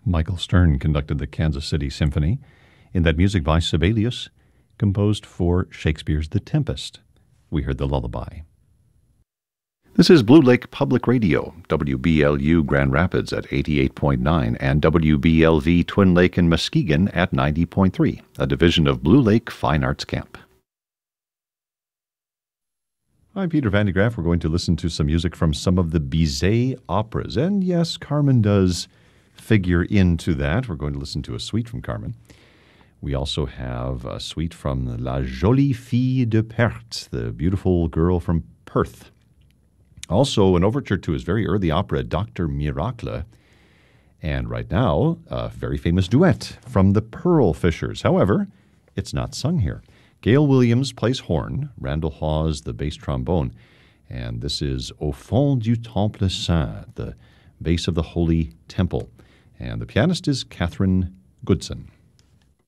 Michael Stern conducted the Kansas City Symphony in that music by Sibelius, composed for Shakespeare's The Tempest. We heard the lullaby. This is Blue Lake Public Radio, WBLU Grand Rapids at 88.9 and WBLV Twin Lake and Muskegon at 90.3, a division of Blue Lake Fine Arts Camp. I'm Peter Van de Graaff. We're going to listen to some music from some of the Bizet operas. And yes, Carmen does figure into that. We're going to listen to a suite from Carmen. We also have a suite from La Jolie Fille de Perth, the beautiful girl from Perth. Also, an overture to his very early opera, Dr. Miracle. And right now, a very famous duet from the Pearl Fishers. However, it's not sung here. Gail Williams plays horn, Randall Hawes the bass trombone, and this is Au fond du Temple Saint, the base of the Holy Temple. And the pianist is Catherine Goodson.